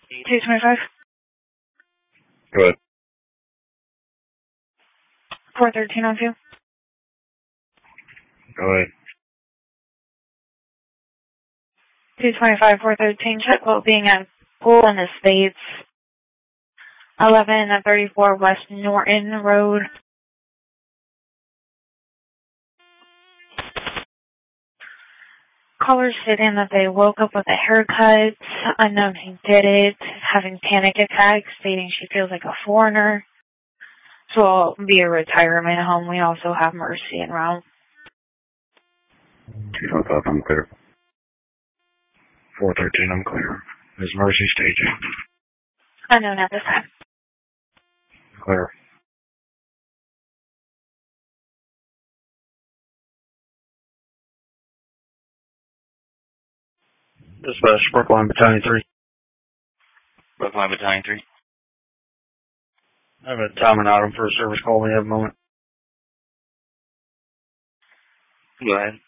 225. Go ahead. 413 on 2. Go ahead. 225, 413, check quote being at Pool in the States. 1134 West Norton Road. Callers stating that they woke up with a haircut, unknown who did it, having panic attacks, stating she feels like a foreigner. So it'll be a retirement home. We also have Mercy en route. 225, I'm clear. 413, I'm clear. Is Mercy staging? Unknown at this time. Clear. Dispatch, Brookline Battalion 3. Brookline Battalion 3. I have a time and item for a service call. We have a moment. Go ahead.